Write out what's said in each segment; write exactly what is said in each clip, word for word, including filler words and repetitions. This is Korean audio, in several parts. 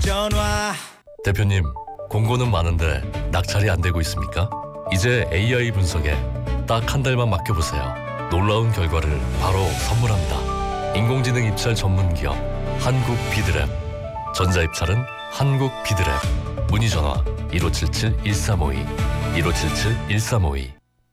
전화. 대표님, 공고는 많은데 낙찰이 안 되고 있습니까? 이제 에이아이 분석에 딱 한 달만 맡겨보세요. 놀라운 결과를 바로 선물합니다. 인공지능 입찰 전문 기업 한국 비드랩. 전자입찰은 한국 비드랩. 문의 전화 일오칠칠 일삼오이 일오칠칠 일삼오이.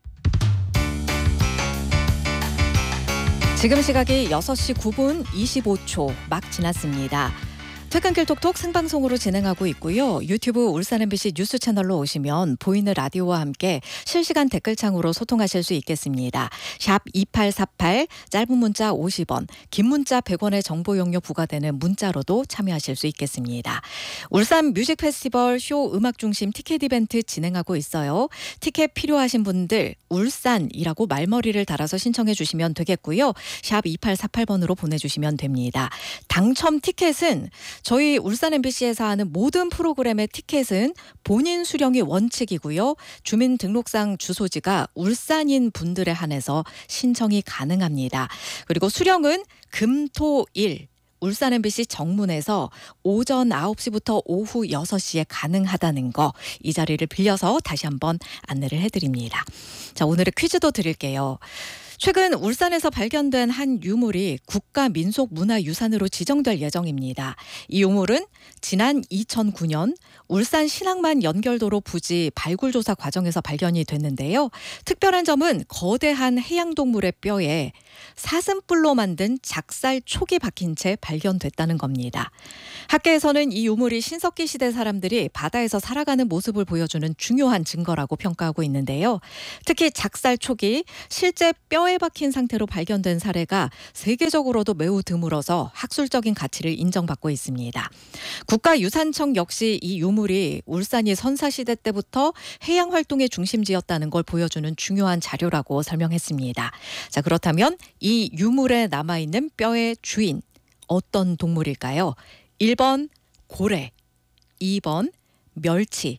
지금 시각이 여섯 시 구 분 이십오 초 막 지났습니다. 퇴근길 톡톡 생방송으로 진행하고 있고요. 유튜브 울산 엠비씨 뉴스 채널로 오시면 보이는 라디오와 함께 실시간 댓글창으로 소통하실 수 있겠습니다. 샵 이팔사팔, 짧은 문자 오십 원, 긴 문자 백 원의 정보 용료 부과되는 문자로도 참여하실 수 있겠습니다. 울산 뮤직 페스티벌 쇼 음악 중심 티켓 이벤트 진행하고 있어요. 티켓 필요하신 분들 울산이라고 말머리를 달아서 신청해 주시면 되겠고요. 샵 이팔사팔 번으로 보내주시면 됩니다. 당첨 티켓은 저희 울산 엠비씨에서 하는 모든 프로그램의 티켓은 본인 수령이 원칙이고요. 주민등록상 주소지가 울산인 분들에 한해서 신청이 가능합니다. 그리고 수령은 금, 토, 일 울산 엠비씨 정문에서 오전 아홉 시부터 오후 여섯 시에 가능하다는 거, 이 자리를 빌려서 다시 한번 안내를 해드립니다. 자, 오늘의 퀴즈도 드릴게요. 최근 울산에서 발견된 한 유물이 국가민속문화유산으로 지정될 예정입니다. 이 유물은 지난 이천구 년 울산 신항만 연결도로 부지 발굴조사 과정에서 발견이 됐는데요. 특별한 점은 거대한 해양동물의 뼈에 사슴뿔로 만든 작살 촉이 박힌 채 발견됐다는 겁니다. 학계에서는 이 유물이 신석기 시대 사람들이 바다에서 살아가는 모습을 보여주는 중요한 증거라고 평가하고 있는데요. 특히 작살 촉이 실제 뼈에 박힌 상태로 발견된 사례가 세계적으로도 매우 드물어서 학술적인 가치를 인정받고 있습니다. 국가유산청 역시 이 유물이 울산이 선사시대 때부터 해양활동의 중심지였다는 걸 보여주는 중요한 자료라고 설명했습니다. 자, 그렇다면 이 유물에 남아있는 뼈의 주인, 어떤 동물일까요? 일 번 고래, 이 번 멸치.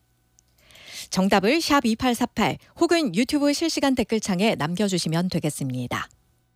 정답을 샵 이팔사팔 혹은 유튜브 실시간 댓글창에 남겨주시면 되겠습니다.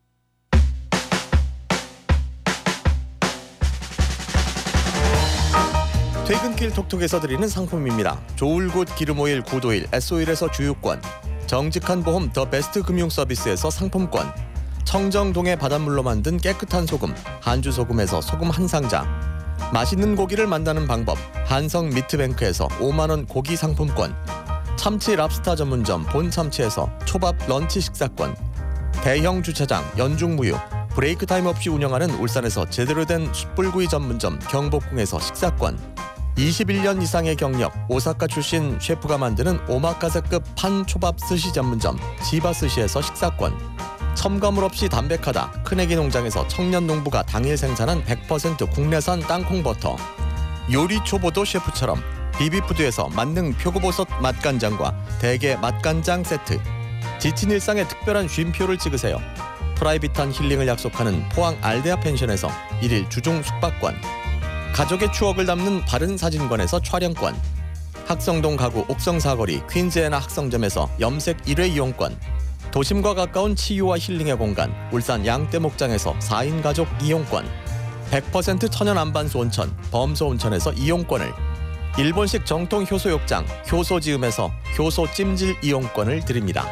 퇴근길 톡톡에서 드리는 상품입니다. 좋을굿 기름오일 구도일 에스오일에서 주유권, 정직한 보험 더 베스트 금융서비스에서 상품권, 청정동의 바닷물로 만든 깨끗한 소금 한주소금에서 소금 한 상자, 맛있는 고기를 만드는 방법 한성 미트뱅크에서 오만 원 고기 상품권, 참치 랍스타 전문점 본참치에서 초밥 런치 식사권, 대형 주차장 연중무휴 브레이크 타임 없이 운영하는 울산에서 제대로 된 숯불구이 전문점 경복궁에서 식사권, 이십일 년 이상의 경력 오사카 출신 셰프가 만드는 오마카세급 판초밥 스시 전문점 지바스시에서 식사권, 첨가물 없이 담백하다 큰애기 농장에서 청년농부가 당일 생산한 백 퍼센트 국내산 땅콩버터, 요리 초보도 셰프처럼 비비푸드에서 만능 표고버섯 맛간장과 대게 맛간장 세트, 지친 일상에 특별한 쉼표를 찍으세요. 프라이빗한 힐링을 약속하는 포항 알데아 펜션에서 일일 주중 숙박권, 가족의 추억을 담는 바른 사진관에서 촬영권, 학성동 가구 옥성사거리 퀸즈애나 학성점에서 염색 일 회 이용권, 도심과 가까운 치유와 힐링의 공간 울산 양떼목장에서 사 인 가족 이용권, 백 퍼센트 천연 안반수 온천 범소 온천에서 이용권을, 일본식 정통 효소욕장 효소지음에서 효소 찜질 이용권을 드립니다.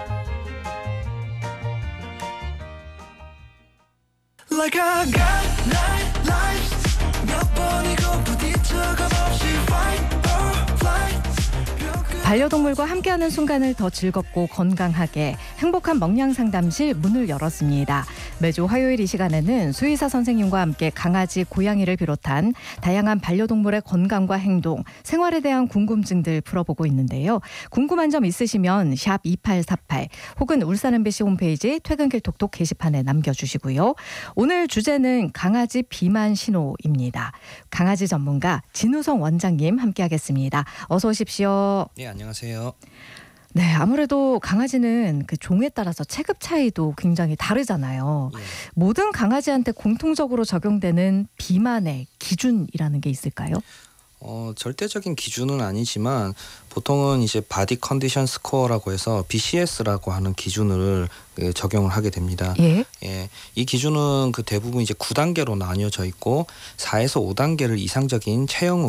Like I got nine lives. 몇 번이고 부딪혀가 없이 fight or flight. 반려동물과 함께하는 순간을 더 즐겁고 건강하게 행복한 먹량상담실 문을 열었습니다. 매주 화요일 이 시간에는 수의사 선생님과 함께 강아지, 고양이를 비롯한 다양한 반려동물의 건강과 행동, 생활에 대한 궁금증들 풀어보고 있는데요. 궁금한 점 있으시면 샵 이팔사팔 혹은 울산 엠비씨 홈페이지 퇴근길 톡톡 게시판에 남겨주시고요. 오늘 주제는 강아지 비만 신호입니다. 강아지 전문가 진우성 원장님 함께하겠습니다. 어서 오십시오. 네, 안녕하세요. 네, 아무래도 강아지는 그 종에 따라서 체급 차이도 굉장히 다르잖아요. 예. 모든 강아지한테 공통적으로 적용되는 비만의 기준이라는 게 있을까요? 어, 절대적인 기준은 아니지만 보통은 이제 바디 컨디션 스코어라고 해서 비씨에스라고 하는 기준을 그, 적용을 하게 됩니다. 예. 예. 이 기준은 그 대부분 이제 구 단계로 나뉘어져 있고 사에서 오 단계를 이상적인 체형으로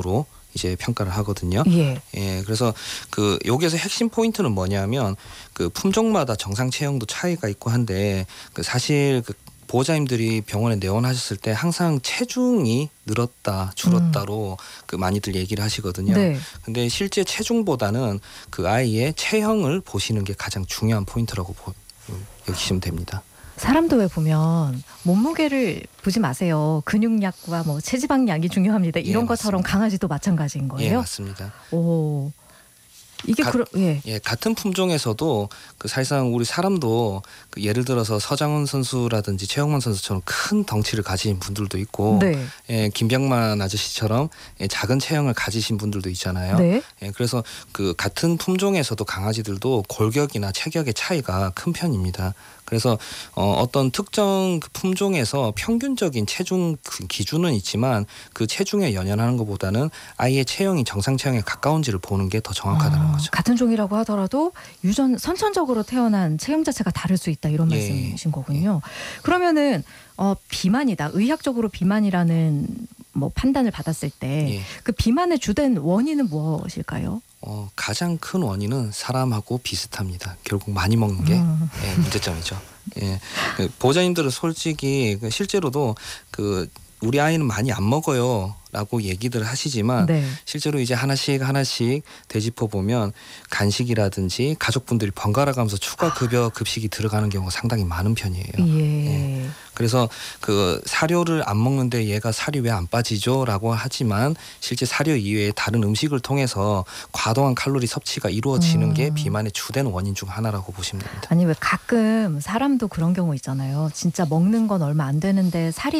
이제 평가를 하거든요. 예. 예, 그래서 그 여기에서 핵심 포인트는 뭐냐면 그 품종마다 정상 체형도 차이가 있고 한데 그 사실 그 보호자님들이 병원에 내원하셨을 때 항상 체중이 늘었다 줄었다로 음. 그 많이들 얘기를 하시거든요. 네. 근데 실제 체중보다는 그 아이의 체형을 보시는 게 가장 중요한 포인트라고 보, 여기시면 됩니다. 사람도 왜 보면 몸무게를 보지 마세요. 근육량과 뭐 체지방량이 중요합니다. 이런 예, 것처럼 강아지도 마찬가지인 거예요? 예, 맞습니다. 오. 이게 가, 그러 예. 예, 같은 품종에서도 그 사실상 우리 사람도 그 예를 들어서 서장훈 선수라든지 최영만 선수처럼 큰 덩치를 가진 분들도 있고, 네. 예, 김병만 아저씨처럼 예, 작은 체형을 가지신 분들도 있잖아요. 네. 예, 그래서 그 같은 품종에서도 강아지들도 골격이나 체격의 차이가 큰 편입니다. 그래서 어, 어떤 특정 그 품종에서 평균적인 체중 그 기준은 있지만 그 체중에 연연하는 것보다는 아이의 체형이 정상 체형에 가까운지를 보는 게 더 정확하다는 아, 거죠. 같은 종이라고 하더라도 유전 선천적으로 태어난 체형 자체가 다를 수 있다 이런 예, 말씀이신 거군요. 그러면은 어, 비만이다. 의학적으로 비만이라는 뭐 판단을 받았을 때 그 예. 비만의 주된 원인은 무엇일까요? 어, 가장 큰 원인은 사람하고 비슷합니다. 결국 많이 먹는 게 음. 예, 문제점이죠. 예, 그 보호자님들은 솔직히 그 실제로도 그 우리 아이는 많이 안 먹어요라고 얘기들 하시지만 네. 실제로 이제 하나씩 하나씩 되짚어 보면 간식이라든지 가족분들이 번갈아 가면서 추가 급여 급식이 들어가는 경우가 상당히 많은 편이에요. 예. 예. 그래서 그 사료를 안 먹는데 얘가 살이 왜 안 빠지죠?라고 하지만 실제 사료 이외에 다른 음식을 통해서 과도한 칼로리 섭취가 이루어지는 음. 게 비만의 주된 원인 중 하나라고 보시면 됩니다. 아니 왜 가끔 사람도 그런 경우 있잖아요. 진짜 먹는 건 얼마 안 되는데 살이